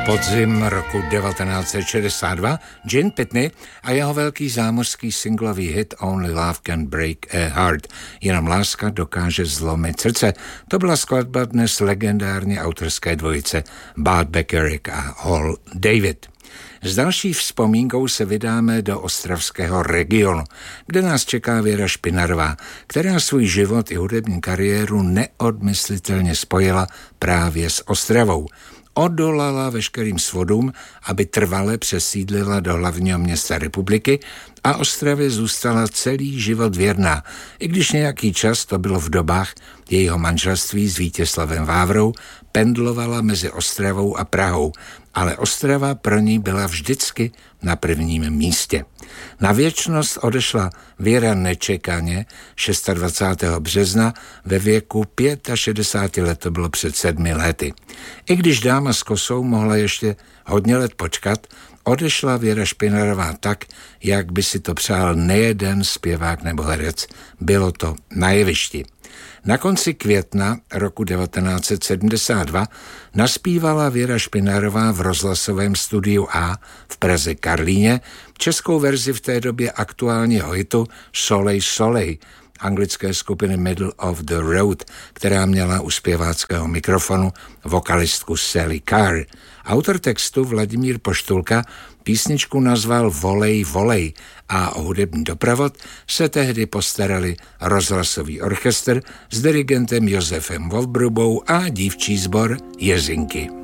Podzim roku 1962 Gene Pitney a jeho velký zámořský singlový hit Only Love Can Break a Heart. Jenom láska dokáže zlomit srdce. To byla skladba dnes legendárně autorské dvojice Bud Bacharach a Hal David. S další vzpomínkou se vydáme do ostravského regionu, kde nás čeká Věra Špinarová, která svůj život i hudební kariéru neodmyslitelně spojila právě s Ostravou. Odolala veškerým svodům, aby trvale přesídlila do hlavního města republiky a Ostravě zůstala celý život věrná, i když nějaký čas, to bylo v dobách jejího manželství s Vítězslavem Vávrou, pendlovala mezi Ostravou a Prahou, ale Ostrava pro ní byla vždycky na prvním místě. Na věčnost odešla Věra nečekaně 26. března ve věku 65 let, to bylo před 7 lety. I když dáma s kosou mohla ještě hodně let počkat, odešla Věra Špinarová tak, jak by si to přál nejeden zpěvák nebo herec. Bylo to na jevišti. Na konci května roku 1972 naspívala Věra Špinarová v rozhlasovém studiu A v Praze Karlíně českou verzi v té době aktuálního hitu Soleil Soleil anglické skupiny Middle of the Road, která měla u zpěváckého mikrofonu vokalistku Sally Carr. Autor textu Vladimír Poštulka písničku nazval Volej, volej a o hudební doprovod se tehdy postarali rozhlasový orchestr s dirigentem Josefem Wolfbrubou a dívčí sbor Jezinky.